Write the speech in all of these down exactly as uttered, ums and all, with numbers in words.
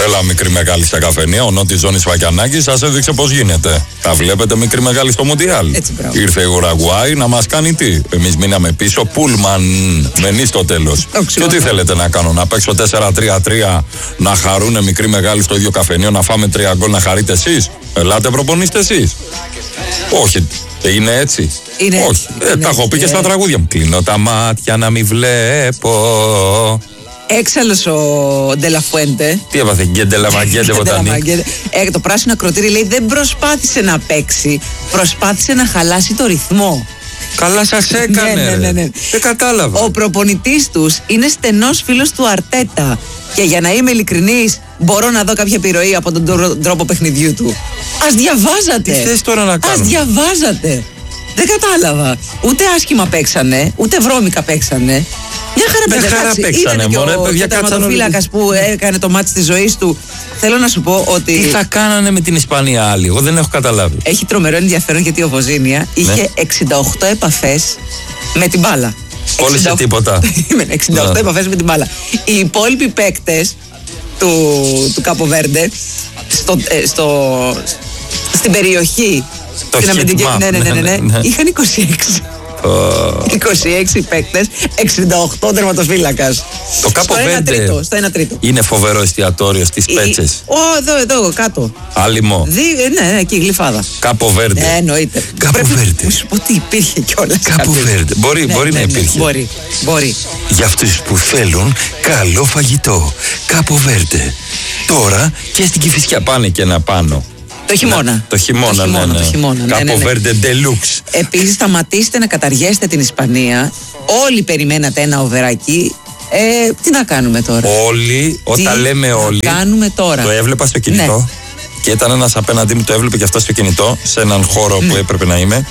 Έλα, μικρή μεγάλη στα καφενεία. Ο Νότης Ζώνης Φακιανάκης σας έδειξε πώς γίνεται. Τα βλέπετε, μικρή μεγάλη στο Μουντιάλ. Ήρθε η Ουραγκουάη να μας κάνει τι. Εμείς μείναμε πίσω. Πούλμαν, μενή στο τέλος. Και τι θέλετε να κάνω, να παίξω τέσσερα τρία τρία, να χαρούνε μικρή μεγάλη στο ίδιο καφενείο, να φάμε τρία γκολ, να χαρείτε εσείς. Ελάτε, προπονήστε εσείς. Όχι, είναι έτσι. Είναι, όχι, είναι, ε, τα έχω πει και στα τραγούδια μου. Κλείνω τα μάτια να μην βλέπω. Έξαλλος ο Ντελαφουέντε. Τι έπαθε, Γκέντελαμαγκέντε βοτανή. Ε, το πράσινο ακροτήρι λέει δεν προσπάθησε να παίξει, προσπάθησε να χαλάσει το ρυθμό. Καλά σας έκανε. Ναι, ναι, ναι, ναι. Δεν κατάλαβα. Ο προπονητής τους είναι στενός φίλος του Αρτέτα. Και για να είμαι ειλικρινής, μπορώ να δω κάποια επιρροή από τον τρόπο παιχνιδιού του. Ας διαβάζατε. Τι θες τώρα να κάνουμε. Ας διαβάζατε. Δεν κατάλαβα. Ούτε άσχημα παίξανε, ούτε βρώμικα παίξανε. Μια χαρά, Μια χαρά παίξανε, μωρέ, παιδιά. Ο τερματοφύλακας που έκανε το μάτς της ζωής του. Θέλω να σου πω ότι. Τι θα κάνανε με την Ισπανία άλλοι, εγώ δεν έχω καταλάβει. Έχει τρομερό ενδιαφέρον γιατί ο Βοζίνια είχε ναι. εξήντα οκτώ επαφές με την μπάλα. Κόλλησε τίποτα. εξήντα οκτώ επαφές με την μπάλα. Οι υπόλοιποι παίκτες του, του Καποβέρντε στο, ε, στο, στην περιοχή. Το στην αμυντική. Ναι, ναι, ναι, ναι, ναι, ναι. Είχαν είκοσι έξι. Oh. είκοσι έξι παίκτες, εξήντα οκτώ τερματοφύλακας. Το Καποβέρντε είναι φοβερό εστιατόριο στις Πέτσες. Ω, εδώ, εδώ, κάτω. Άλυμο. Ναι, ναι, εκεί, γλυφάδα. Καποβέρντε. Ναι, εννοείται. Καποβέρντε. Μου σου πω ότι υπήρχε κιόλας. Καποβέρντε. Μπορεί, ναι, μπορεί ναι, να ναι, υπήρχε. Μπορεί, μπορεί. Για αυτούς που θέλουν καλό φαγητό. Καποβέρντε. Τώρα και στην Κηφισιά πάνε και να πάνω. Το χειμώνα. Ναι, το χειμώνα, το χειμώνα, ναι, ναι. Το χειμώνα, ναι, Καποβέρντε Deluxe. Επίσης, σταματήστε να καταργέσετε την Ισπανία. Όλοι περιμένατε ένα οβεράκι. Ε, τι να κάνουμε τώρα. Όλοι, όταν τι λέμε όλοι. Τι κάνουμε τώρα. Το έβλεπα στο κινητό. Ναι. Και ήταν ένας απέναντί μου, το έβλεπε και αυτό στο κινητό, σε έναν χώρο ναι. που έπρεπε να είμαι.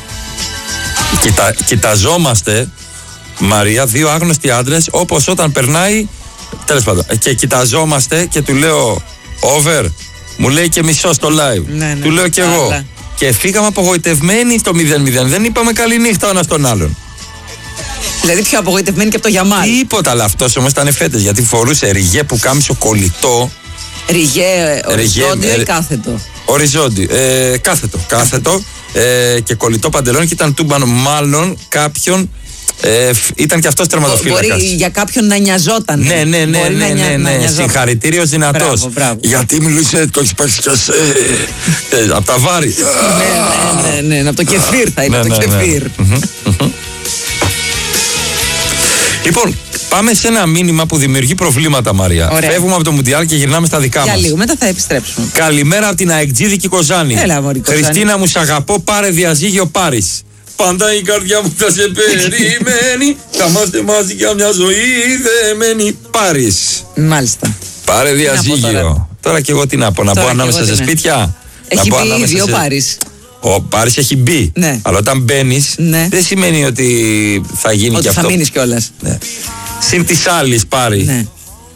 Κοιτα, κοιταζόμαστε, Μαρία, δύο άγνωστοι άντρες, όπως όταν περνάει. Τέλος πάντων. Και κοιταζόμαστε και του λέω over. Μου λέει και μισό στο live. Ναι, ναι, του λέω και εγώ. Αλλά. Και φύγαμε απογοητευμένοι στο μηδέν μηδέν. Δεν είπαμε καληνύχτα ο ένας τον άλλον. Δηλαδή πιο απογοητευμένοι και από το Γιαμάλ. Τίποτα, αλλά αυτός όμως ήταν φέτες. Γιατί φορούσε ριγέ που κάμισο κολλητό. Ριγέ, οριζόντιο ή κάθετο. Οριζόντιο. Ε, κάθετο. Κάθετο. Ε, και κολλητό παντελόνι και ήταν τούμπανο μάλλον κάποιον. Ε, ήταν και αυτός τερματοφύλακας. Μπορεί για κάποιον να νοιαζόταν. Ναι, ναι, ναι, ναι, ναι, ναι, ναι. Συγχαρητήριος δυνατός. Γιατί μιλούσε, το έχεις παίξει κι εσύ. ε, από τα βάρη. ναι, ναι, ναι, ναι, από το κεφίρ θα είναι, το κεφίρ. Λοιπόν, πάμε σε ένα μήνυμα που δημιουργεί προβλήματα, Μαρία. Ωραία. Φεύγουμε από το Μουντιάλ και γυρνάμε στα δικά μας. Για λίγο, μετά θα επιστρέψουμε. Καλημέρα από την αεκτζίδικη Κοζάνη. Έλα, μωρή, Κοζάνη. Χριστίνα μου, σ' αγαπώ, πάρε διαζύγιο Πάρης. Πάντα η καρδιά μου θα σε περιμένει. Θα είμαστε μαζί για μια ζωή δεμένη. Πάρης. Μάλιστα. Πάρε διαζύγιο. Τώρα. τώρα κι εγώ τι να πω, να πω ανάμεσα σε σπίτια. Έχει μπει ήδη ο Πάρης. Ο Πάρης έχει μπει. Ναι. Αλλά όταν μπαίνεις, ναι. δεν σημαίνει ότι θα γίνει ότι και αυτό. Ότι θα μείνεις κιόλας. Ναι. Συν της άλλης, Πάρη. Ναι.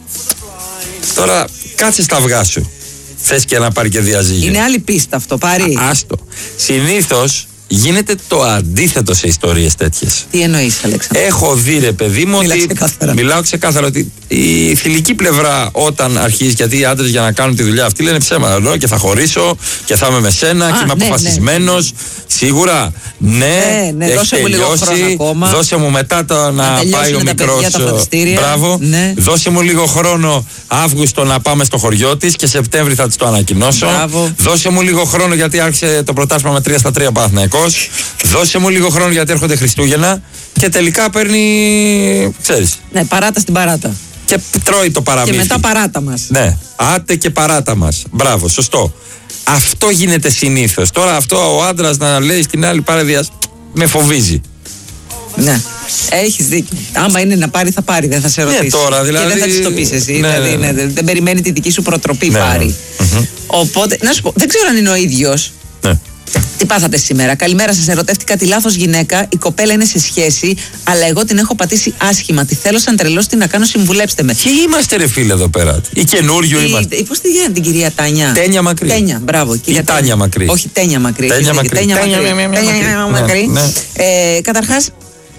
Τώρα κάτσε στα αυγά σου. Θες και να πάρει και διαζύγιο. Είναι άλλη πίστα αυτό, Πάρη. Α, άστο. Συνήθως γίνεται το αντίθετο σε ιστορίες τέτοιες. Τι εννοείς, Αλέξανδρο? Έχω δει, ρε παιδί μου, Μιλάω ότι. Ξεκάθαρα. Μιλάω ξεκάθαρα ότι η θηλυκή πλευρά όταν αρχίζει, γιατί οι άντρες για να κάνουν τη δουλειά αυτή λένε ψέματα. Εδώ και θα χωρίσω και θα είμαι με σένα Α, και είμαι ναι, αποφασισμένος. Ναι. Σίγουρα, ναι, ναι, ναι έχει δώσε τελειώσει. Μου λίγο χρόνο ακόμα. Δώσε μου μετά το να, να πάει ο μικρός. Μπράβο. Ναι. Δώσε μου λίγο χρόνο Αύγουστο να πάμε στο χωριό της και Σεπτέμβρη θα της το ανακοινώσω. Μπράβο. Δώσε μου λίγο χρόνο γιατί άρχισε το πρωτάθλημα με τρία στα τρία Παναθηναϊκός. Δώσε μου λίγο χρόνο γιατί έρχονται Χριστούγεννα και τελικά παίρνει, ξέρεις. Ναι, παράτα στην παράτα. Και τρώει το παραμύθι. Και μετά παράτα μας. Ναι, άτε και παράτα μας. Μπράβο, σωστό. Αυτό γίνεται συνήθως. Τώρα αυτό ο άντρας να λέει στην άλλη πάρε με φοβίζει. Ναι, έχεις δίκιο. Άμα είναι να πάρει θα πάρει, δεν θα σε ρωτήσει. Ναι, τώρα δηλαδή. Και δεν θα της το πεις εσύ. Ναι, δηλαδή, ναι, ναι. Ναι, δεν περιμένει τη δική σου προτροπή, ναι, πάρει. Ναι. Mm-hmm. Οπότε, να σου πω, δεν ξέρω αν είναι ο ίδιος. Ναι. Τι πάθατε σήμερα? Καλημέρα σας. Ερωτεύτηκα τη λάθος γυναίκα. Η κοπέλα είναι σε σχέση, αλλά εγώ την έχω πατήσει άσχημα. Τη θέλω σαν τρελός, τι να κάνω, συμβουλέψτε με. Και είμαστε, ρε φίλε, εδώ πέρα. Ή καινούριο είμαστε. Πώς τη γίνεται την κυρία Τάνια? Τένια Μακρύ. Τένια, μπράβο. Ή Τάνια Μακρύ. Όχι, Τένια Μακρύ. Τένια Μακρύ. Τένια Μακρύ. Καταρχάς,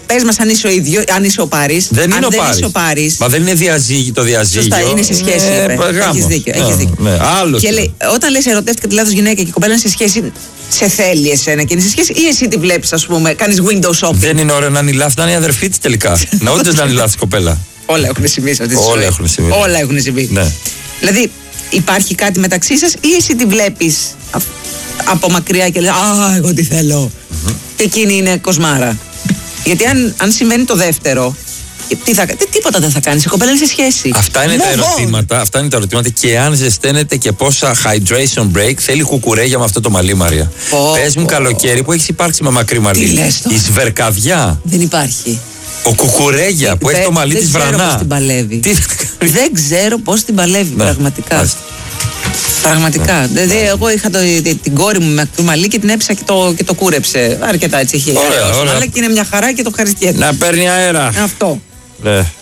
πες μας αν είσαι ο, ίδιο, αν είσαι ο Πάρης. Δεν αν είναι ο δεν Πάρης. Είσαι ο Πάρης. Μα δεν είναι διαζύγι, το διαζύγιο. Σωστά, είναι σε σχέση. Ε, έχεις δίκιο. Ναι, έχεις δίκιο. Ναι, άλλος. Και λέει, όταν λες ερωτεύτηκα τη λάθος γυναίκα και η κοπέλα είναι σε σχέση, σε θέλει εσένα και είναι σε σχέση, ή εσύ τη βλέπεις, ας πούμε, κάνεις window shopping. Δεν είναι ωραίο να είναι η λάθος, να είναι η αδερφή της τελικά. Να όντως να είναι η λάθος κοπέλα. Όλα έχουν συμβεί σε αυτή τη Όλα ζωή. έχουν συμβεί. Όλα έχουν συμβεί. Ναι. Δηλαδή, υπάρχει κάτι μεταξύ σας ή εσύ τη βλέπεις από μακριά και λες «Α, εγώ τι θέλω». Mm-hmm. Και εκείνη είναι κοσμάρα. Γιατί αν, αν συμβαίνει το δεύτερο, τι θα, τι, τίποτα δεν θα κάνεις. Η κοπέλα είναι σε σχέση. Αυτά είναι, τα ερωτήματα, αυτά είναι τα ερωτήματα. Και αν ζεσταίνεται και πόσα hydration break θέλει κουκουρέγια με αυτό το μαλλί, Μαρία. Oh, Πες μου oh. καλοκαίρι που έχεις υπάρξει με μακρύ μαλλί. Τι λες τώρα. Η σβερκαδιά. Δεν υπάρχει. Ο κουκουρέγια που Δε, έχει το μαλλί της βρανά. Δεν ξέρω πώς την παλεύει. Τι... δεν ξέρω πώς την παλεύει, ναι, πραγματικά. Άς. Πραγματικά. Ναι. Δηλαδή, εγώ είχα το, την κόρη μου με μακρύ μαλλί και την έψα και το, και το κούρεψε. Αρκετά έτσι είχε. Ωραία, ωραία. Αλλά και είναι μια χαρά και το ευχαριστιέται. Να παίρνει αέρα. Αυτό. Ναι.